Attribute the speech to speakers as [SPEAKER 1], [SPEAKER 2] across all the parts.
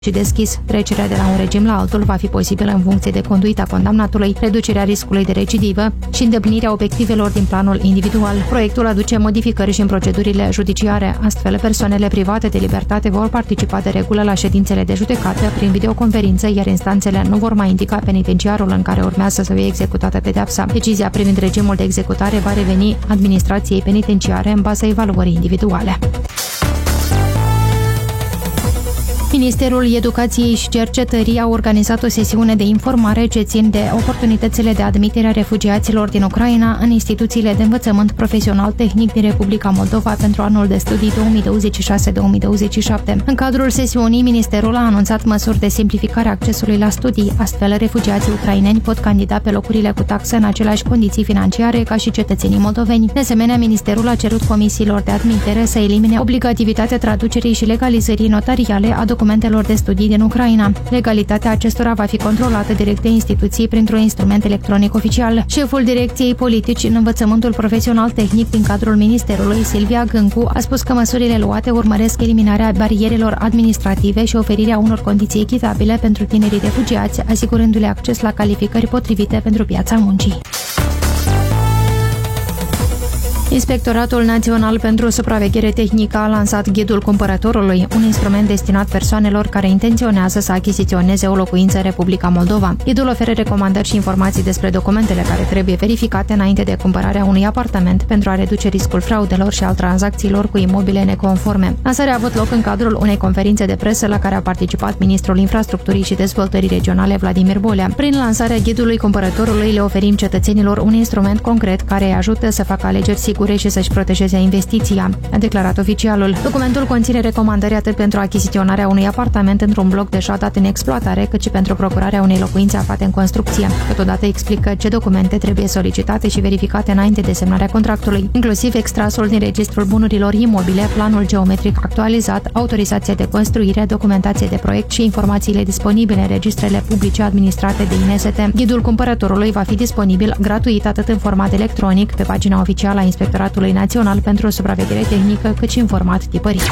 [SPEAKER 1] și deschis. Trecerea de la un regim la altul va fi posibilă în funcție de conduita condamnatului, reducerea riscului de recidivă și îndeplinirea obiectivelor din planul individual. Proiectul aduce modificări și în procedurile judiciare. Astfel, persoanele private de libertate vor participa de regulă la ședințele de judecată prin videoconferință, iar instanțele nu vor mai indica penitenciarul în care urmează să fie executată pedeapsa. Decizia privind regimul de executare va reveni administrației penitenciare în baza evaluării individuale. Ministerul Educației și Cercetării a organizat o sesiune de informare ce țin de oportunitățile de admitere a refugiaților din Ucraina în instituțiile de învățământ profesional tehnic din Republica Moldova pentru anul de studii 2026-2027. În cadrul sesiunii, Ministerul a anunțat măsuri de simplificare a accesului la studii. Astfel, refugiații ucraineni pot candida pe locurile cu taxă în aceleași condiții financiare ca și cetățenii moldoveni. De asemenea, Ministerul a cerut comisiilor de admitere să elimine obligativitatea traducerii și legalizării notariale a documentelor de studii din Ucraina. Legalitatea acestora va fi controlată direct de instituții printr-un instrument electronic oficial. Șeful Direcției Politici în Învățământul Profesional Tehnic din cadrul Ministerului, Silvia Gâncu, a spus că măsurile luate urmăresc eliminarea barierelor administrative și oferirea unor condiții echitabile pentru tinerii refugiați, asigurându-le acces la calificări potrivite pentru piața muncii. Inspectoratul Național pentru Supraveghere Tehnică a lansat Ghidul Cumpărătorului, un instrument destinat persoanelor care intenționează să achiziționeze o locuință în Republica Moldova. Ghidul oferă recomandări și informații despre documentele care trebuie verificate înainte de cumpărarea unui apartament pentru a reduce riscul fraudelor și al tranzacțiilor cu imobile neconforme. Lansarea a avut loc în cadrul unei conferințe de presă la care a participat ministrul Infrastructurii și Dezvoltării Regionale Vladimir Bolea. Prin lansarea Ghidului Cumpărătorului le oferim cetățenilor un instrument concret care îi ajută să facă alegeri sigure și să-și protejeze investiția, a declarat oficialul. Documentul conține recomandări atât pentru achiziționarea unui apartament într-un bloc deja dat în exploatare, cât și pentru procurarea unei locuințe aflate în construcție. Totodată explică ce documente trebuie solicitate și verificate înainte de semnarea contractului, inclusiv extrasul din registrul bunurilor imobile, planul geometric actualizat, autorizația de construire, documentație de proiect și informațiile disponibile în registrele publice administrate de INST. Ghidul cumpărătorului va fi disponibil gratuit atât în format electronic pe pagina oficială a Inspectoratului Național pentru Supraveghere Tehnică, cât și în format tipărit.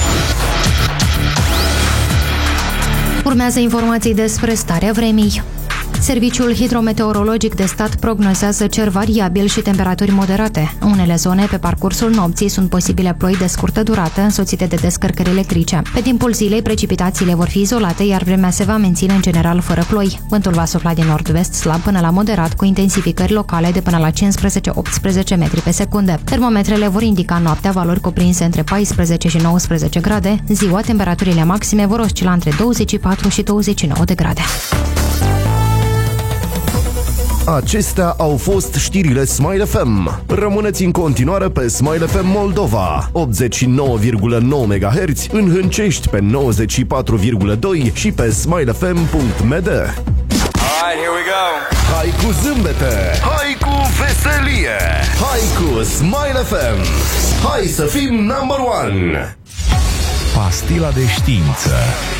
[SPEAKER 1] Urmează informații despre starea vremii. Serviciul Hidrometeorologic de Stat prognozează cer variabil și temperaturi moderate. În unele zone, pe parcursul nopții, sunt posibile ploi de scurtă durată, însoțite de descărcări electrice. Pe timpul zilei, precipitațiile vor fi izolate, iar vremea se va menține în general fără ploi. Vântul va sufla din nord-vest slab până la moderat, cu intensificări locale de până la 15-18 metri pe secundă. Termometrele vor indica noaptea valori cuprinse între 14 și 19 grade. Ziua, temperaturile maxime vor oscila între 24 și 29 de grade.
[SPEAKER 2] Acestea au fost știrile Smile FM. Rămâneți în continuare pe Smile FM Moldova, 89,9 MHz, în Hâncești pe 94,2 și pe smilefm.md.
[SPEAKER 3] Alright, here we go.
[SPEAKER 2] Hai cu zâmbete, hai cu veselie, hai cu Smile FM. Hai să fim number one.
[SPEAKER 4] Pastila de știință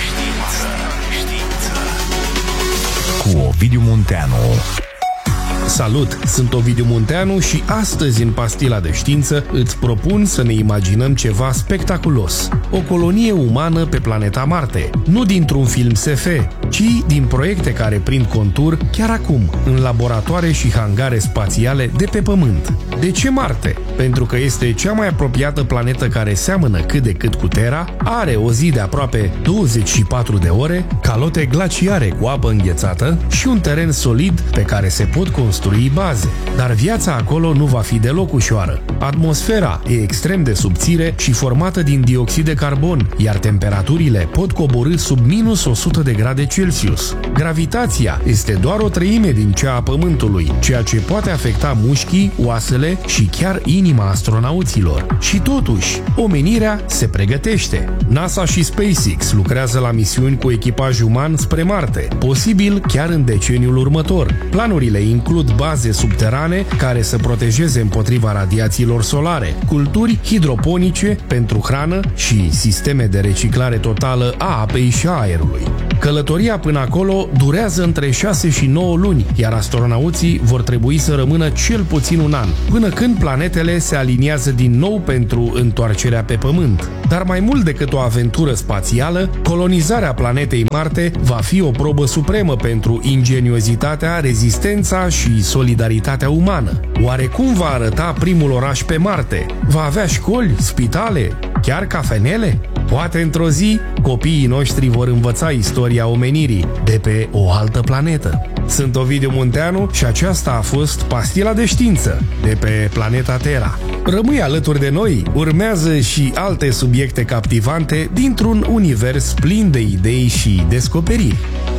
[SPEAKER 4] cu Ovidiu Munteanu.
[SPEAKER 5] Salut, sunt Ovidiu Munteanu și astăzi în Pastila de Știință îți propun să ne imaginăm ceva spectaculos. O colonie umană pe planeta Marte. Nu dintr-un film SF, ci din proiecte care prind contur chiar acum, în laboratoare și hangare spațiale de pe Pământ. De ce Marte? Pentru că este cea mai apropiată planetă care seamănă cât de cât cu Terra, are o zi de aproape 24 de ore, calote glaciare cu apă înghețată și un teren solid pe care se pot construi baze. Dar viața acolo nu va fi deloc ușoară. Atmosfera e extrem de subțire și formată din dioxid de carbon, iar temperaturile pot coborî sub minus 100 de grade Celsius. Gravitația este doar o treime din cea a Pământului, ceea ce poate afecta mușchii, oasele și chiar inima astronauților. Și totuși, omenirea se pregătește. NASA și SpaceX lucrează la misiuni cu echipaj uman spre Marte, posibil chiar în deceniul următor. Planurile includ baze subterane care să protejeze împotriva radiațiilor solare, culturi hidroponice pentru hrană și sisteme de reciclare totală a apei și a aerului. Călătoria până acolo durează între 6 și 9 luni, iar astronauții vor trebui să rămână cel puțin un an, până când planetele se aliniază din nou pentru întoarcerea pe Pământ. Dar mai mult decât o aventură spațială, colonizarea planetei Marte va fi o probă supremă pentru ingeniozitatea, rezistența și solidaritatea umană. Oare cum va arăta primul oraș pe Marte? Va avea școli, spitale, chiar cafenele? Poate într-o zi copiii noștri vor învăța istoria omenirii de pe o altă planetă. Sunt Ovidiu Munteanu și aceasta a fost Pastila de Știință de pe planeta Terra. Rămâi alături de noi, urmează și alte subiecte captivante dintr-un univers plin de idei și descoperiri.